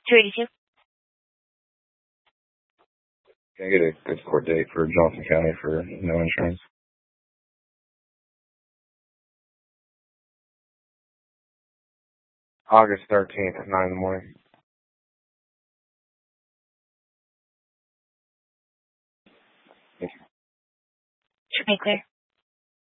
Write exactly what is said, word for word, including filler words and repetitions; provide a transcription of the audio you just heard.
two eighty-two. Can I get a good court date for Johnson County for no insurance? August thirteenth at nine in the morning. Should be clear.